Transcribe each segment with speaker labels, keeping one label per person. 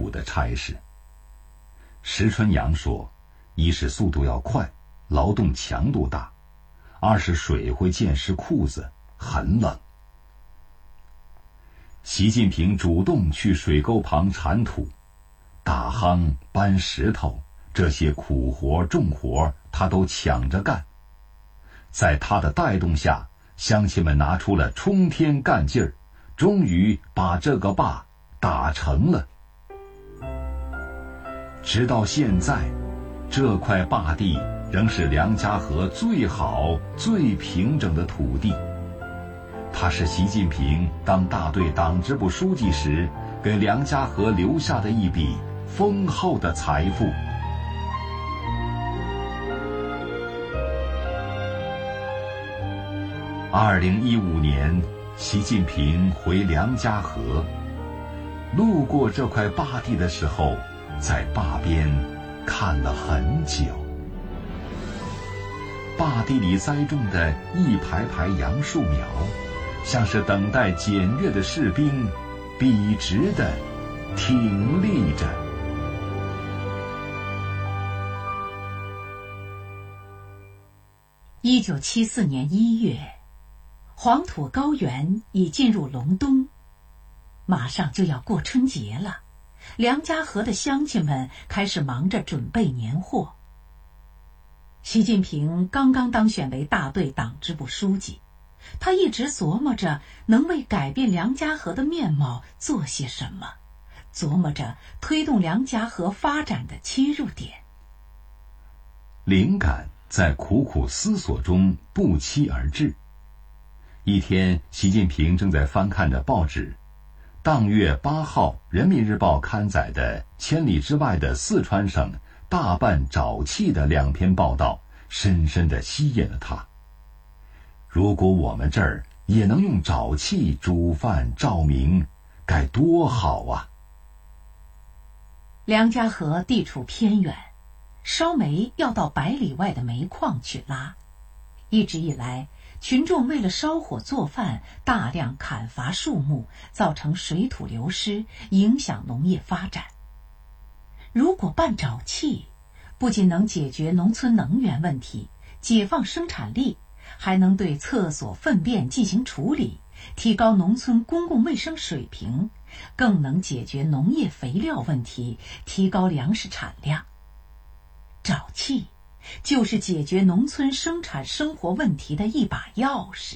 Speaker 1: 苦的差事。石春阳说，一是速度要快，劳动强度大；二是水会溅湿裤子，很冷。习近平主动去水沟旁铲土、打夯、搬石头，这些苦活重活他都抢着干。在他的带动下，乡亲们拿出了冲天干劲儿，终于把这个坝打成了。直到现在，这块坝地仍是梁家河最好、最平整的土地。它是习近平当大队党支部书记时给梁家河留下的一笔丰厚的财富。2015年，习近平回梁家河，路过这块坝地的时候，在坝边看了很久。坝地里栽种的一排排杨树苗，像是等待检阅的士兵，笔直地挺立着。
Speaker 2: 1974年1月，黄土高原已进入隆冬，马上就要过春节了。梁家河的乡亲们开始忙着准备年货。习近平刚刚当选为大队党支部书记，他一直琢磨着能为改变梁家河的面貌做些什么，琢磨着推动梁家河发展的切入点。
Speaker 1: 灵感在苦苦思索中不期而至。一天，习近平正在翻看着报纸，当月8号《人民日报》刊载的千里之外的四川省大办沼气的2篇报道，深深地吸引了他。如果我们这儿也能用沼气煮饭照明，该多好啊！
Speaker 2: 梁家河地处偏远，烧煤要到100里外的煤矿去拉。一直以来，群众为了烧火做饭，大量砍伐树木，造成水土流失，影响农业发展。如果办沼气，不仅能解决农村能源问题，解放生产力，还能对厕所粪便进行处理，提高农村公共卫生水平，更能解决农业肥料问题，提高粮食产量。沼气就是解决农村生产生活问题的一把钥匙。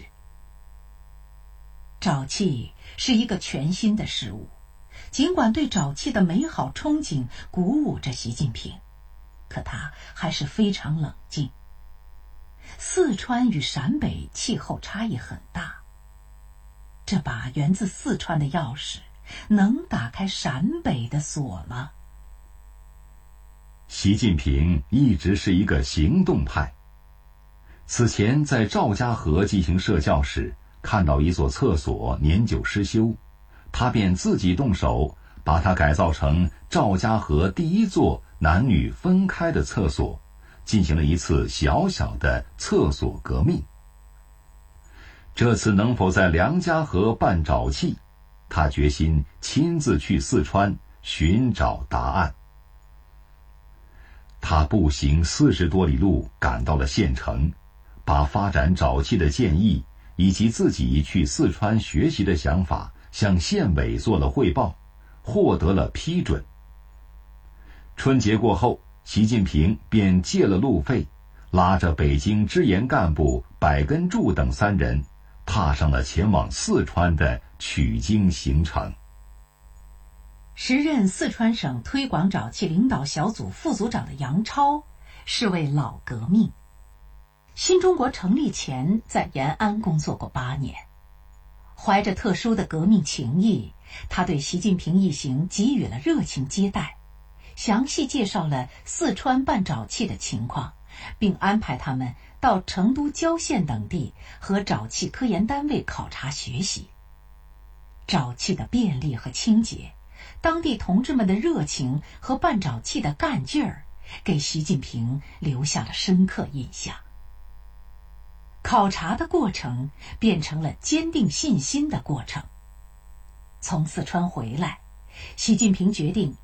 Speaker 2: 沼气是一个全新的事物，尽管对沼气的美好憧憬鼓舞着习近平，可他还是非常冷静。四川与陕北气候差异很大，这把源自四川的钥匙能打开陕北的锁吗？
Speaker 1: 习近平一直是一个行动派。此前在赵家河进行社教时，看到一座厕所年久失修，他便自己动手把它改造成赵家河第一座男女分开的厕所，进行了一次小小的厕所革命。这次能否在梁家河办沼气，他决心亲自去四川寻找答案。他步行40多里路赶到了县城，把发展沼气的建议以及自己去四川学习的想法向县委做了汇报，获得了批准。春节过后，习近平便借了路费，拉着北京支研干部柏根柱等3人，踏上了前往四川的取经行程。
Speaker 2: 时任四川省推广沼气领导小组副组长的杨超是位老革命。新中国成立前在延安工作过8年，怀着特殊的革命情谊，他对习近平一行给予了热情接待，详细介绍了四川办沼气的情况，并安排他们到成都郊县等地和沼气科研单位考察学习。沼气的便利和清洁，当地同志们的热情和办沼气的干劲儿，给习近平留下了深刻印象。考察的过程变成了坚定信心的过程。从四川回来，习近平决定